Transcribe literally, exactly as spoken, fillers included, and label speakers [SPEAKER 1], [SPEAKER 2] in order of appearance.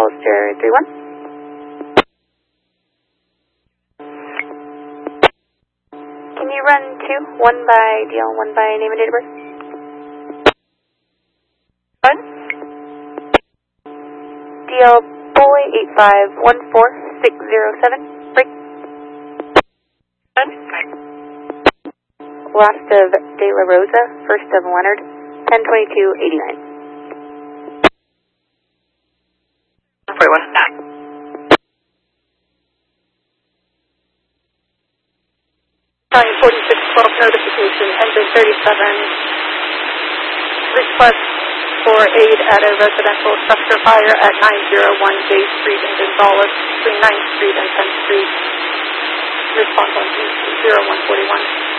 [SPEAKER 1] Hollister three one. Can you run two? One by D L, one by name and date of birth? One. D L boy eight five one four six zero seven. Break. One. Last of De La Rosa, first of Leonard, ten twenty-two eighty-nine.
[SPEAKER 2] forty-one.
[SPEAKER 3] Flying forty-six twelve notification, engine thirty-seven. Request for aid at a residential structure fire at nine oh one J Street in Gonzales, between ninth Street and tenth Street. Response on zero one forty-one.